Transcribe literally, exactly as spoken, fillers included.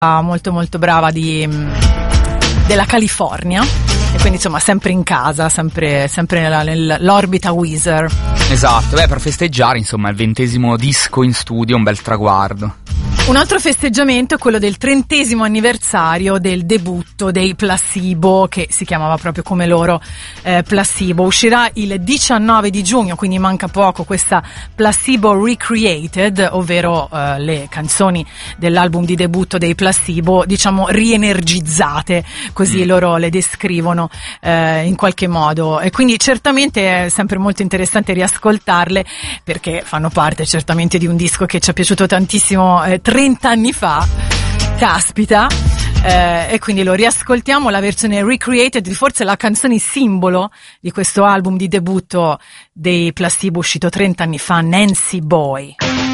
molto molto brava di della California, e quindi insomma sempre in casa, sempre, sempre nella, nell'orbita Weezer. Esatto, beh, per festeggiare insomma il ventesimo disco in studio, un bel traguardo. Un altro festeggiamento è quello del trentesimo anniversario del debutto dei Placebo, che si chiamava proprio come loro, eh, Placebo. Uscirà il diciannove di giugno, quindi manca poco, questa Placebo Recreated, ovvero eh, le canzoni dell'album di debutto dei Placebo, diciamo rienergizzate, così mm. loro le descrivono eh, in qualche modo, e quindi certamente è sempre molto interessante riascoltarle, perché fanno parte certamente di un disco che ci è piaciuto tantissimo eh, trenta anni fa, caspita, eh, e quindi lo riascoltiamo, la versione recreated, forse la canzone simbolo di questo album di debutto dei Placebo uscito trenta anni fa, Nancy Boy.